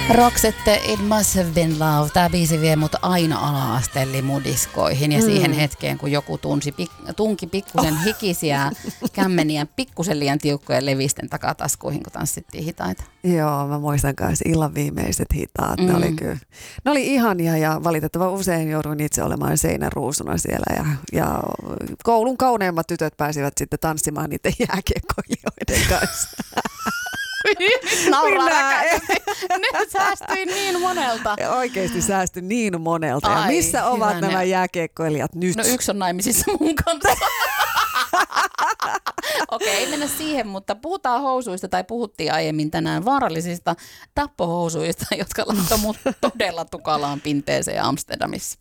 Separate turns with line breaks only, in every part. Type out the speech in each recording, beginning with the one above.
Roxette, It Must Have Been Love. Tämä biisi vie mut aina ala-asteen limudiskoihin ja siihen hetkeen, kun joku tunki pikkusen hikisiä kämmeniä pikkusen liian tiukkojen levisten takataskuihin, kun tanssittiin hitaita.
Joo, mä muistan myös illan viimeiset hitaat. Ne oli ihania ja valitettavan usein jouduin itse olemaan seinäruusuna siellä ja koulun kauneimmat tytöt pääsivät sitten tanssimaan niiden jääkiekkoilijoiden kanssa.
Nauraa räkäisesti. Nyt säästyi niin monelta.
Oikeasti säästyi niin monelta. Ja missä ovat nämä jääkiekkoilijat nyt?
No yksi on naimisissa mun kanssa. Okei, ei mennä siihen, mutta puhutaan housuista tai puhuttiin aiemmin tänään vaarallisista tappohousuista, jotka laittoi mut todella tukalaan pinteeseen Amsterdamissa.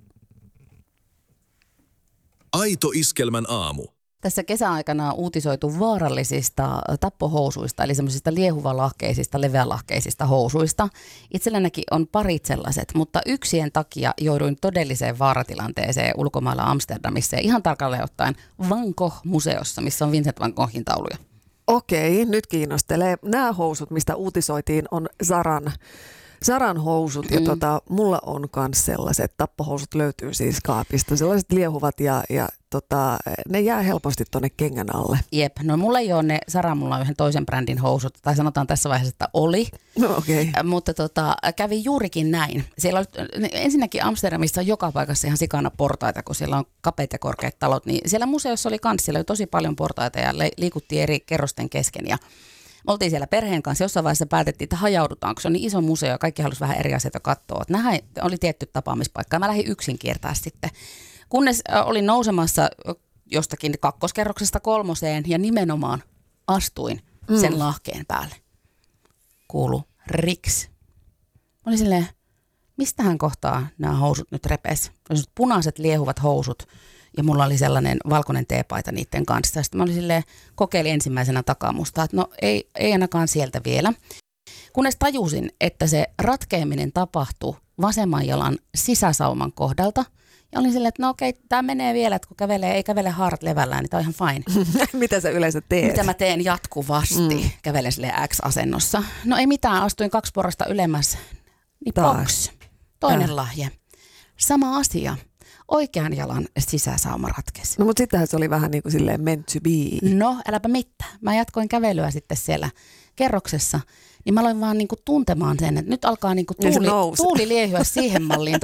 Aito Iskelmän aamu.
Tässä kesäaikana on uutisoitu vaarallisista tappohousuista, eli semmoisista liehuvalahkeisista, leveälahkeisista housuista. Itsellänikin on parit sellaiset, mutta yksien takia jouduin todelliseen vaaratilanteeseen ulkomailla Amsterdamissa ja ihan tarkalleen ottaen Van Gogh-museossa, missä on Vincent van Goghin tauluja.
Okei, nyt kiinnostelee. Nämä housut, mistä uutisoitiin, on Zaran housut ja mulla on myös sellaiset. Tappohousut löytyy siis kaapista. Sellaiset liehuvat ja ne jää helposti tuonne kengän alle.
Jep, no mulla ei ole ne Zara, mulla on yhden toisen brändin housut, tai sanotaan tässä vaiheessa, että oli.
No okei.
Mutta kävi juurikin näin. Siellä oli, ensinnäkin Amsterdamissa on joka paikassa ihan sikana portaita, kun siellä on kapeat ja korkeat talot, niin siellä museossa oli kans, siellä oli tosi paljon portaita ja liikuttiin eri kerrosten kesken ja me oltiin siellä perheen kanssa, jossain vaiheessa päätettiin, että hajaudutaan, kun se on niin iso museo ja kaikki halusi vähän eri asioita katsoa. Nämä oli tietty tapaamispaikka ja mä lähdin yksin kiertää sitten. Kunnes olin nousemassa jostakin kakkoskerroksesta 3 ja nimenomaan astuin sen lahkeen päälle. Kuului riks. Mä olin silleen, mistähän kohtaa nämä housut nyt repes? Punaiset liehuvat housut. Ja mulla oli sellainen valkoinen teepaita niiden kanssa. Sitten mä olin silleen, kokeilin ensimmäisenä takamusta, että no ei ainakaan sieltä vielä. Kunnes tajusin, että se ratkeaminen tapahtui vasemman jalan sisäsauman kohdalta. Ja olin silleen, että no okei, tämä menee vielä, että kun ei kävele haarat levällään, niin tämä on ihan fine.
Mitä sä yleensä teet?
Mitä mä teen jatkuvasti, kävelen silleen X-asennossa. No ei mitään, astuin 2 porrasta ylemmäs. Niin box, toinen lahje. Sama asia. Oikean jalan sisäsauma ratkesi.
No mutta sittenhän se oli vähän niin kuin silleen meant to be.
No äläpä mitään. Mä jatkoin kävelyä sitten siellä kerroksessa. Niin mä aloin vaan niin kuin tuntemaan sen, että nyt alkaa niin kuin tuuli liehyä siihen malliin